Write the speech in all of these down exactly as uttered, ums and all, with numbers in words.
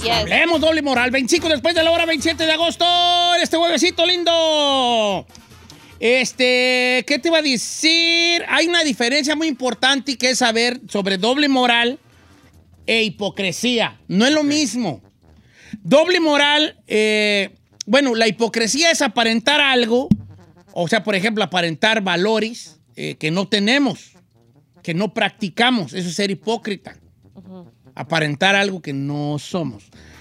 Yes. Hablemos doble moral. veinticinco después de la hora, veintisiete de agosto. Este huevecito lindo. Este, ¿qué te iba a decir? Hay una diferencia muy importante que es saber sobre doble moral e hipocresía. No es lo mismo. Doble moral, eh, bueno, la hipocresía es aparentar algo, o sea, por ejemplo, aparentar valores eh, que no tenemos, que no practicamos. Eso es ser hipócrita. Uh-huh. Aparentar algo que no somos.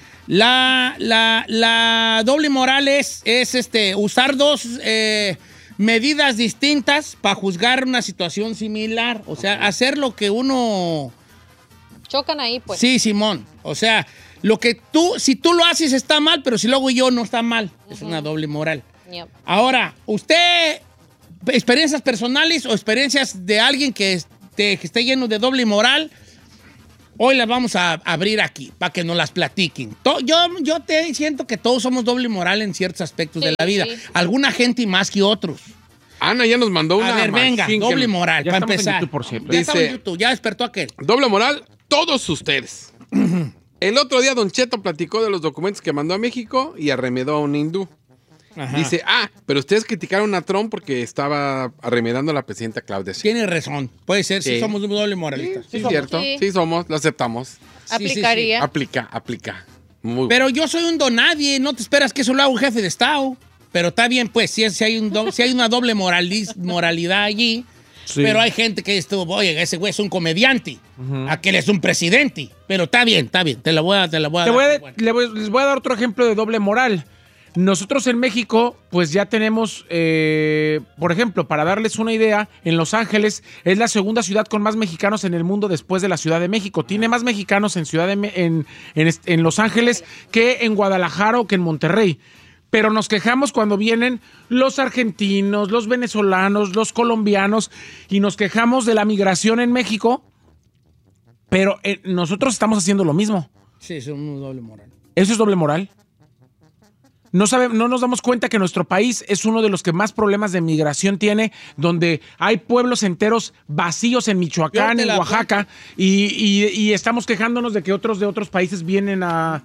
La, la, la doble moral es, es este, usar dos eh, medidas distintas para juzgar una situación similar. O sea, hacer lo que uno... Chocan ahí, pues. Sí, Simón. O sea, lo que tú, si tú lo haces está mal, pero si lo hago yo no está mal. Uh-huh. Es una doble moral. Yep. Ahora, usted, experiencias personales o experiencias de alguien que esté, que esté lleno de doble moral, hoy las vamos a abrir aquí para que nos las platiquen. To, yo, yo te siento que todos somos doble moral en ciertos aspectos sí, de la vida. Sí. Alguna gente más que otros. Ana ya nos mandó una. A ver, venga, doble que... moral, para empezar. En YouTube, por cierto. Ya Dice, estaba en YouTube, ya despertó aquel. Doble moral, todos ustedes. El otro día Don Cheto platicó de los documentos que mandó a México y arremedó a un hindú. Ajá. Dice, ah, pero ustedes criticaron a Trump porque estaba arremedando a la presidenta Claudia. Tiene razón, puede ser, sí, sí somos doble moralistas. Sí, sí, sí cierto, sí. sí somos, lo aceptamos. Aplicaría. Sí, sí, sí. Aplica, aplica. Muy pero yo soy un donadie, no te esperas que eso lo haga un jefe de Estado. Pero está bien, pues, si, es, si, hay, un do, si hay una doble moraliz, moralidad allí, sí. Pero hay gente que estuvo, oye, ese güey es un comediante, uh-huh. Aquel es un presidente. Pero está bien, está bien, te la voy a, te la voy a te dar. Voy a, bueno. le voy, les voy a dar otro ejemplo de doble moral. Nosotros en México, pues ya tenemos, eh, por ejemplo, para darles una idea, en Los Ángeles es la segunda ciudad con más mexicanos en el mundo después de la Ciudad de México. Tiene más mexicanos en, Ciudad de, en, en, en Los Ángeles que en Guadalajara o que en Monterrey. Pero nos quejamos cuando vienen los argentinos, los venezolanos, los colombianos y nos quejamos de la migración en México, pero eh, nosotros estamos haciendo lo mismo. Sí, eso es un doble moral. ¿Eso es doble moral? No, sabe, no nos damos cuenta que nuestro país es uno de los que más problemas de migración tiene, donde hay pueblos enteros vacíos en Michoacán, en Oaxaca, y, y, y estamos quejándonos de que otros de otros países vienen a,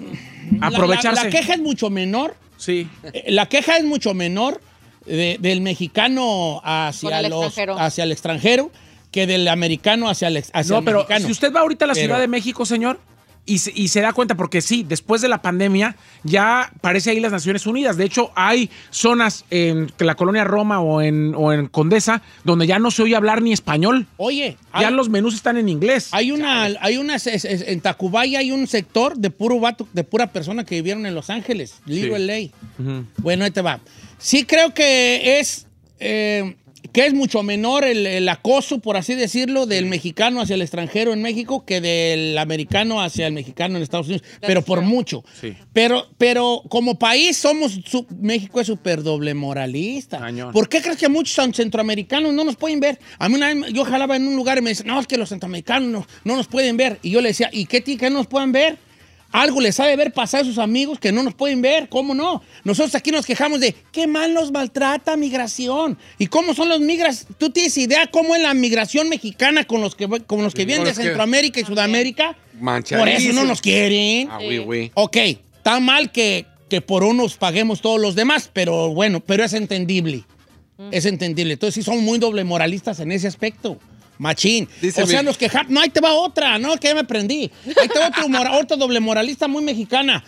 a aprovecharse. La, la, la queja es mucho menor. Sí. La queja es mucho menor de, del mexicano hacia, el los, extranjero. hacia el extranjero que del americano hacia el, hacia no, el pero mexicano. Si usted va ahorita a la pero, Ciudad de México, señor, y se, y se da cuenta, porque sí, después de la pandemia ya parece ahí las Naciones Unidas. De hecho, hay zonas en la colonia Roma o en, o en Condesa donde ya no se oye hablar ni español. Oye, ya hay, los menús están en inglés. Hay una, hay una, en Tacubaya hay un sector de puro vato, de pura persona que vivieron en Los Ángeles, Little sí. L A. Uh-huh. Bueno, ahí te va. Sí creo que es, eh, que es mucho menor el, el acoso, por así decirlo, del mexicano hacia el extranjero en México que del americano hacia el mexicano en Estados Unidos, That's pero por true. mucho. Sí. Pero, pero como país somos, su, México es súper doble moralista. Cañón. ¿Por qué crees que muchos centroamericanos no nos pueden ver? A mí una vez yo jalaba en un lugar y me decían, no, es que los centroamericanos no, no nos pueden ver. Y yo le decía, ¿y qué que no nos puedan ver? Algo les sabe ver pasar a sus amigos que no nos pueden ver, ¿cómo no? Nosotros aquí nos quejamos de qué mal nos maltrata migración. ¿Y cómo son los migras? ¿Tú tienes idea cómo es la migración mexicana con los que, con los que sí, vienen de Centroamérica que... y Sudamérica? Por eso no nos quieren. Ah, oui, oui. Ok, está mal que, que por unos paguemos todos los demás, pero bueno, pero es entendible. Mm. Es entendible. Entonces sí son muy doble moralistas en ese aspecto. Machín. Dice o sea, mi... nos quejamos. No, ahí te va otra, ¿no? Que ya me aprendí. Ahí te va otro, mora, otro doble moralista muy mexicana.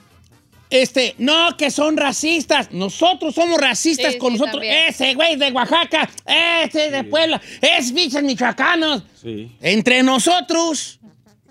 Este, no, que son racistas. Nosotros somos racistas sí, con sí, nosotros. También. Ese güey de Oaxaca, ese sí. de Puebla, es bichos michoacanos. Sí. Entre nosotros.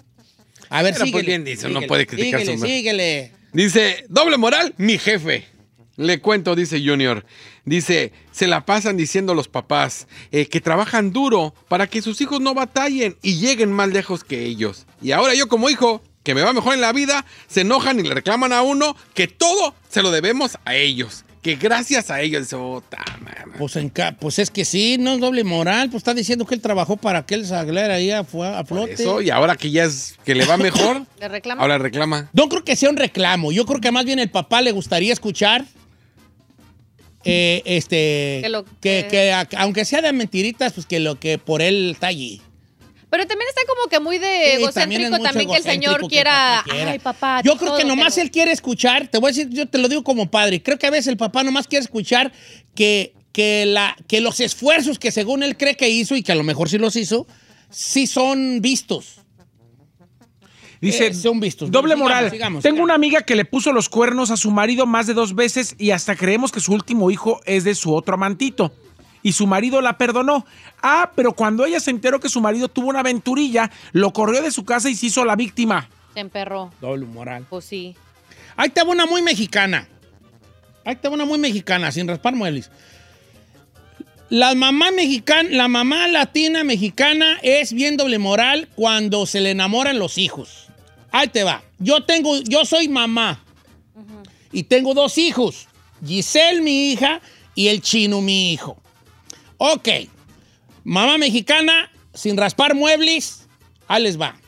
A ver, Pero síguele. Pues bien dice, síguele, no puede criticar síguele, su síguele. Dice, doble moral, mi jefe. Le cuento, dice Junior. Dice, se la pasan diciendo los papás eh, que trabajan duro para que sus hijos no batallen y lleguen más lejos que ellos. Y ahora yo como hijo, que me va mejor en la vida, se enojan y le reclaman a uno que todo se lo debemos a ellos. Que gracias a ellos, oh, pues, en ca- pues es que sí, no es doble moral. Pues está diciendo que él trabajó para que él saliera ahí a, a flote. Eso, y ahora que ya es que le va mejor, ¿Le reclama? ahora reclama. No creo que sea un reclamo. Yo creo que más bien el papá le gustaría escuchar eh, este que, lo, que, que, que aunque sea de mentiritas, pues que lo que por él está allí. Pero también está como que muy de Sí, también es egocéntrico mucho también, que el señor egocéntrico que quiera, papá quiera. ay, papá. Yo creo que todo, nomás pero- él quiere escuchar, te voy a decir, yo te lo digo como padre, creo que a veces el papá nomás quiere escuchar que, que, la, que los esfuerzos que según él cree que hizo y que a lo mejor sí los hizo, sí son vistos. Dice, Eh, son vistos. doble Sigamos, moral. sigamos, Tengo sigamos. una amiga que le puso los cuernos a su marido más de dos veces y hasta creemos que su último hijo es de su otro amantito. Y su marido la perdonó. Ah, pero cuando ella se enteró que su marido tuvo una aventurilla, lo corrió de su casa y se hizo la víctima. Se emperró. Doble moral. Pues sí. Ahí te va una muy mexicana. Ahí te va una muy mexicana, sin raspar muebles. La mamá mexicana, la mamá latina mexicana es bien doble moral cuando se le enamoran los hijos. Ahí te va. Yo tengo, yo soy mamá. Uh-huh. Y tengo dos hijos. Giselle, mi hija, y el Chino, mi hijo. Ok. Mamá mexicana, sin raspar muebles, ahí les va.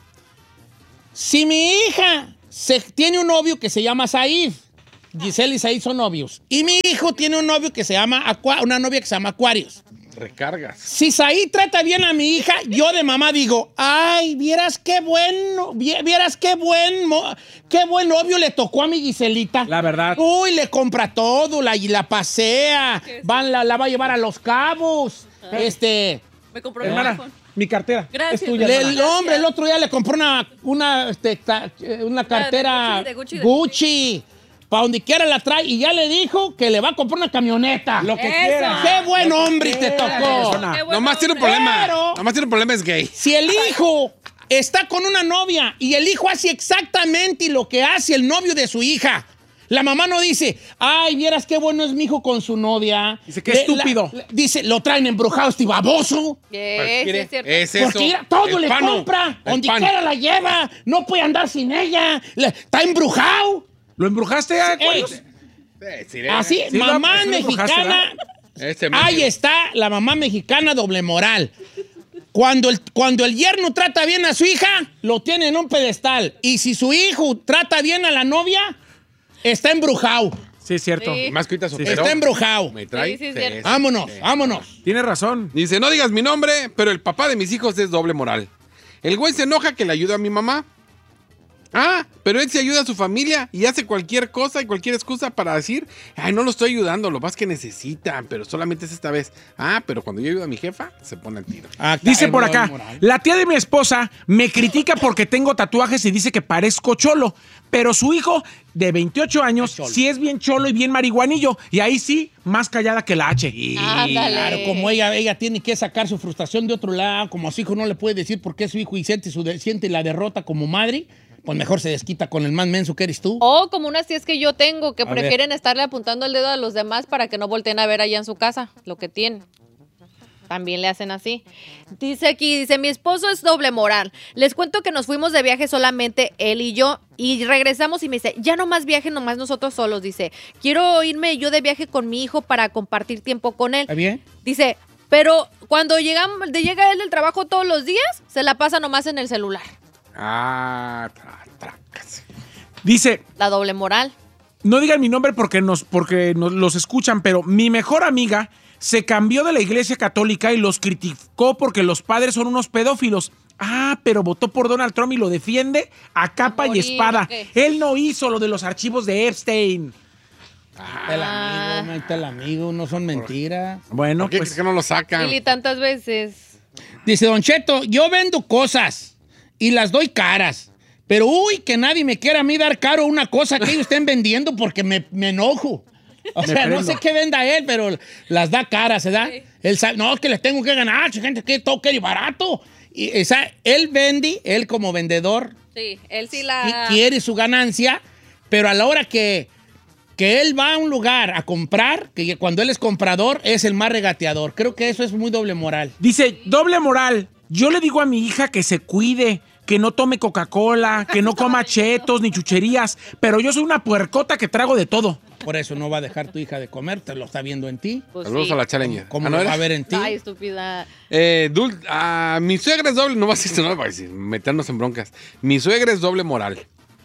Si mi hija se, tiene un novio que se llama Said, Giselle y Said son novios, y mi hijo tiene un novio que se llama Aqua, una novia que se llama Aquarius. Recargas. Si Said trata bien a mi hija, yo de mamá digo, ay, vieras qué bueno, vieras qué buen, qué buen novio le tocó a mi Giselita. La verdad. Uy, le compra todo, la, y la pasea, van, la, la va a llevar a Los Cabos, Ay. este... Me compró Hermana, un iPhone. mi cartera. Gracias. Es tuya, Le- hermana. el hombre el otro día le compró una, una, este, ta- una cartera de Gucci, de Gucci. Para donde quiera la trae y ya le dijo que le va a comprar una camioneta. Lo que Eso. quiera. ¡Qué buen Lo que hombre te quiera, tocó! persona. Qué buen Nomás tiene un hombre. problema. Pero- Nomás tiene un problema, es gay. Si el hijo está con una novia y el hijo hace exactamente lo que hace el novio de su hija, la mamá no dice, ay, vieras qué bueno es mi hijo con su novia. Dice, qué Le- estúpido. la- dice, lo traen embrujado este baboso. Eh, sí, es cierto. Es eso. Porque mira, todo El le pano. compra, El donde pan. quiera la lleva, no puede andar sin ella, le- está embrujado. ¿Lo embrujaste? a Ey, Sí, sí, así, Sí, lo- mamá sí lo embrujaste, mexicana, Este ahí mendigo. está la mamá mexicana doble moral. Cuando el, cuando el yerno trata bien a su hija, lo tiene en un pedestal. Y si su hijo trata bien a la novia, está embrujado. Sí, es cierto. Sí. Más que ahorita superó. Está embrujado. Me trae. Sí, sí, es cierto. Vámonos, vámonos. Tienes razón. Dice, no digas mi nombre, pero el papá de mis hijos es doble moral. El güey se enoja que le ayuda a mi mamá. Ah, pero él se ayuda a su familia y hace cualquier cosa y cualquier excusa para decir, ay, no lo estoy ayudando, lo más que necesitan, pero solamente es esta vez. Ah, pero cuando yo ayudo a mi jefa, se pone al tiro. Acá, Dice el por doble acá, moral. la tía de mi esposa me critica porque tengo tatuajes y dice que parezco cholo, pero su hijo de veintiocho años Es cholo. sí es bien cholo y bien marihuanillo, y ahí sí, más callada que la H. Ándale. Claro, como ella, ella tiene que sacar su frustración de otro lado, como a su hijo no le puede decir por qué es su hijo y siente, su de- siente la derrota como madre, pues mejor se desquita con el más menso que eres tú. O como unas tías que yo tengo que A prefieren estarle apuntando el dedo a los demás para que no volteen a ver allá en su casa lo que tienen. También le hacen así. Dice aquí, dice, mi esposo es doble moral. Les cuento que nos fuimos de viaje solamente él y yo y regresamos y me dice, ya no más viaje, nomás nosotros solos. Dice, quiero irme yo de viaje con mi hijo para compartir tiempo con él. ¿Está bien? Dice, pero cuando llegamos, llega él del trabajo todos los días, se la pasa nomás en el celular. Ah, tra, tracas. Dice, La doble moral. no digan mi nombre porque nos, porque nos los escuchan, pero mi mejor amiga se cambió de la iglesia católica y los criticó porque los padres son unos pedófilos. Ah, pero votó por Donald Trump y lo defiende a capa y morir, espada. ¿o qué? Él no hizo lo de los archivos de Epstein. Ahí está el Ah. amigo, ahí está el amigo, no son mentiras. Bueno, ¿Por qué pues crees que no lo sacan? Lili, tantas veces. Dice Don Cheto, yo vendo cosas y las doy caras, pero uy, que nadie me quiera a mí dar caro una cosa que ellos estén vendiendo porque me, me enojo. O Me sea, no prendo. sé qué venda él, pero las da caras, ¿verdad? Sí. Él sabe, no, es que les tengo que ganar, gente, que todo quiere barato. Y, o sea, él vende, él como vendedor, Sí, él sí qui- la... quiere su ganancia, pero a la hora que, que él va a un lugar a comprar, que cuando él es comprador, es el más regateador. Creo que eso es muy doble moral. dice, doble moral. Yo le digo a mi hija que se cuide, que no tome Coca-Cola, que no coma chetos ni chucherías, pero yo soy una puercota que trago de todo. Por eso no va a dejar tu hija de comer, te lo está viendo en ti. Pues Saludos sí. a la Challenger. ¿Cómo Ah, ¿no lo era? va a ver en ti? Ay, estúpida. Eh, dul- ah, mi suegra es doble, no vas a decir, no va a decir, meternos en broncas. Mi suegra es doble moral.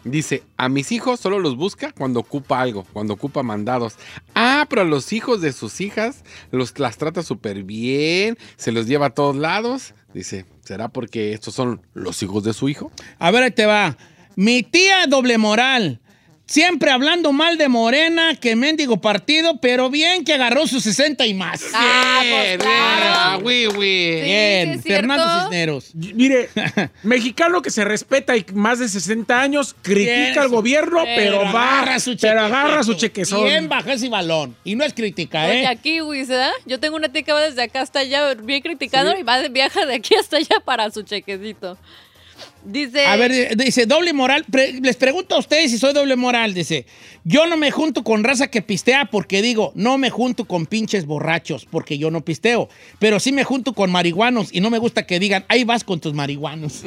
Dice, a mis hijos solo los busca cuando ocupa algo, cuando ocupa mandados. Ah, pero a los hijos de sus hijas los, las trata súper bien, se los lleva a todos lados. Dice, ¿será porque estos son los hijos de su hijo? A ver, ahí te va. Mi tía doble moral. Siempre hablando mal de Morena, que mendigo partido, pero bien que agarró sus sesenta y más. Ah, pues claro. Ah, oui, oui. Sí, Bien, sí es cierto. Fernando Cisneros. Y- Mire, mexicano que se respeta y más de sesenta años, critica Bien, al gobierno, pero, va, pero agarra su chequezón. Bien baja ese balón. Y no es crítica, Oye, ¿eh? aquí, güey, ¿verdad? Yo tengo una tía que va desde acá hasta allá, bien criticando, y va de viaja de aquí hasta allá para su chequecito. Dice... A ver, dice, doble moral. Pre- les pregunto a ustedes si soy doble moral. Dice, yo no me junto con raza que pistea porque digo, no me junto con pinches borrachos porque yo no pisteo. Pero sí me junto con marihuanos y no me gusta que digan, ahí vas con tus marihuanos.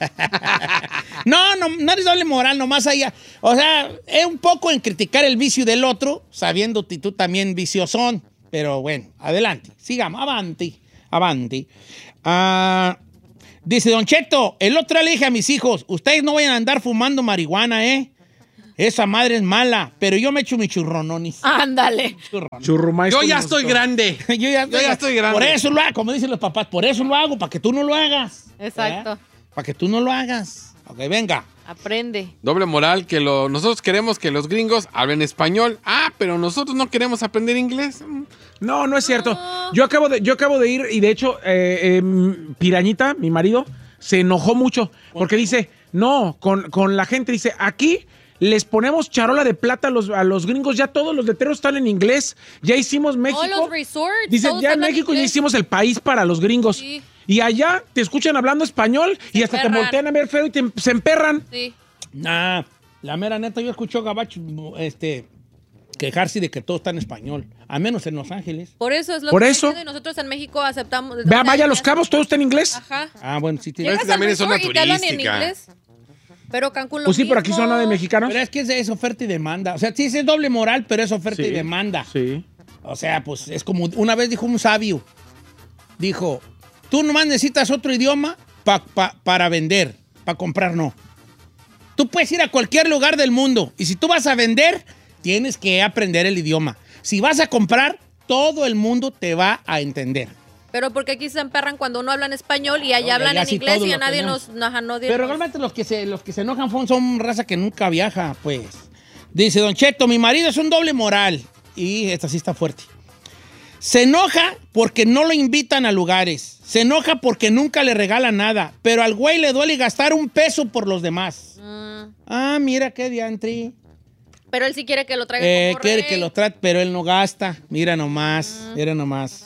no, no, no eres doble moral, nomás allá. O sea, es un poco en criticar el vicio del otro, sabiendo que tú también viciosón. Pero bueno, adelante, sigamos, avanti, avanti. Ah... Dice, Don Cheto, el otro día le dije a mis hijos, ustedes no vayan a andar fumando marihuana, ¿eh? Esa madre es mala, pero yo me echo mi churrononis. Ándale. Churrumais Yo con ya gusto. estoy grande. yo, ya, Yo ya estoy grande. Por eso lo hago, como dicen los papás, por eso lo hago, para que tú no lo hagas. Exacto. Para que tú no lo hagas. Ok, venga. Aprende. Doble moral, que lo, nosotros queremos que los gringos hablen español. Ah, pero nosotros no queremos aprender inglés. No, no es cierto. Yo acabo de, yo acabo de ir y de hecho, eh, eh, Pirañita, mi marido, se enojó mucho porque dice, no, con, con la gente, dice, aquí les ponemos charola de plata a los, a los gringos, ya todos los letreros están en inglés, ya hicimos México. Oh, los resorts. Dice, todos ya en hablan México ya inglés. hicimos el país para los gringos. Sí. Y allá te escuchan hablando español y Se hasta te emperran. voltean a ver feo y te, se emperran. Sí. Nah, la mera neta, yo escucho gabacho este, quejarse de que todo está en español, a menos en Los Ángeles. Por eso es lo Por que eso. estoy diciendo, y nosotros en México aceptamos... Vea, o sea, vaya a ya- Los Cabos, todo está en inglés. Ajá. Ah, bueno, sí tiene. Pero es Llegas que también al es zona resort y te hablan en turística. inglés. Pero Cancún lo Pues sí, pero aquí mismo. son de mexicanos. Pero es que es, es oferta y demanda. O sea, sí es doble moral, pero es oferta y demanda. Sí. O sea, pues es como una vez dijo un sabio, dijo, tú nomás necesitas otro idioma pa- pa- para vender, para comprar no. Tú puedes ir a cualquier lugar del mundo y si tú vas a vender, tienes que aprender el idioma. Si vas a comprar, todo el mundo te va a entender. Pero porque aquí se emperran cuando uno habla en español y allá No, hablan allá en sí inglés todo y a lo nadie tenemos. nos... Ajá, no, Pero realmente los que se, los que se enojan son, son raza que nunca viaja, pues. Dice, Don Cheto, mi marido es un doble moral. Y esta sí está fuerte. Se enoja porque no lo invitan a lugares. Se enoja porque nunca le regalan nada. Pero al güey le duele gastar un peso por los demás. Mm, Ah, mira qué diantri. pero él sí quiere que lo traiga Eh, como quiere rey. que lo trate, pero él no gasta. Mira nomás, mira nomás.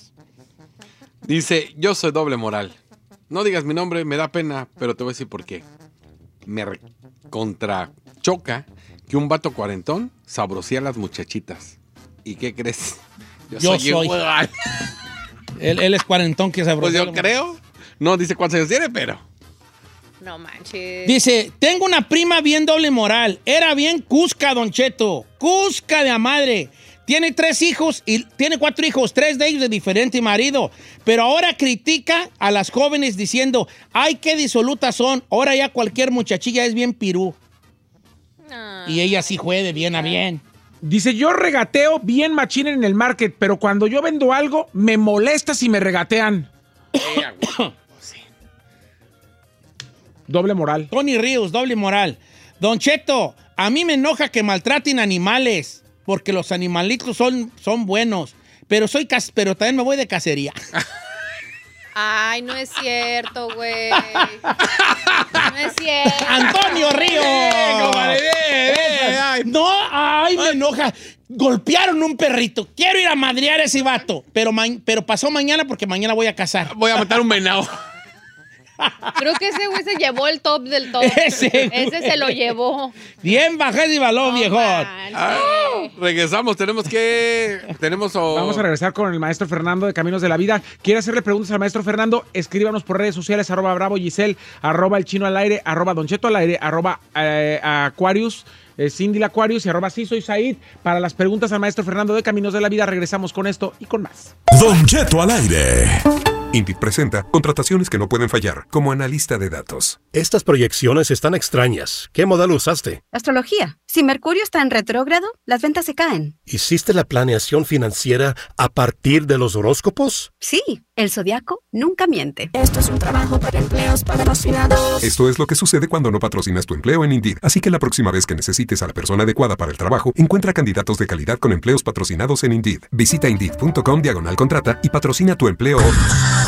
Dice, yo soy doble moral. No digas mi nombre, me da pena, pero te voy a decir por qué. Me re- contra choca que un vato cuarentón sabrosea a las muchachitas. ¿Y qué crees? Yo soy. igual. Él, él es cuarentón que se Pues yo creo. No dice cuántos años tiene, pero... No manches. Dice, tengo una prima bien doble moral. Era bien cusca, Don Cheto. Cusca de a madre. Tiene tres hijos y tiene cuatro hijos, tres de ellos de diferente marido. Pero ahora critica a las jóvenes diciendo, ay, qué disolutas son. Ahora ya cualquier muchachilla es bien pirú. Ah. Y ella sí juede bien a bien. Dice, yo regateo bien machín en el market, pero cuando yo vendo algo, me molesta si me regatean. Doble moral. Tony Ríos, doble moral. Don Cheto, a mí me enoja que maltraten animales, porque los animalitos son, son buenos. Pero soy cas pero también me voy de cacería. Ay, no es cierto, güey. No es cierto. ¡Antonio Ríos! No, ay, me enoja. Golpearon un perrito. Quiero ir a madrear a ese vato. Pero, ma pero pasó mañana porque mañana voy a cazar. Voy a matar un venado. Creo que ese güey se llevó el top del top. Ese Ese se lo llevó. Bien bajé ese balón, No viejón. manches. Ah, regresamos, tenemos que... Tenemos... o- Vamos a regresar con el maestro Fernando de Caminos de la Vida. ¿Quiere hacerle preguntas al maestro Fernando? Escríbanos por redes sociales, arroba Bravo Giselle, arroba El Chino al Aire, arroba Don Cheto al Aire, arroba eh, Aquarius, eh, Cindy la Aquarius y arroba Sí Soy Said. Para las preguntas al maestro Fernando de Caminos de la Vida, regresamos con esto y con más. Don Cheto al aire. Indeed presenta contrataciones que no pueden fallar, como analista de datos. Estas proyecciones están extrañas. ¿Qué modelo usaste? Astrología. Si Mercurio está en retrógrado, las ventas se caen. ¿Hiciste la planeación financiera a partir de los horóscopos? Sí, el zodiaco nunca miente. Esto es un trabajo para empleos patrocinados. Esto es lo que sucede cuando no patrocinas tu empleo en Indeed. Así que la próxima vez que necesites a la persona adecuada para el trabajo, encuentra candidatos de calidad con empleos patrocinados en Indeed. Visita Indeed punto com diagonal contrata y patrocina tu empleo.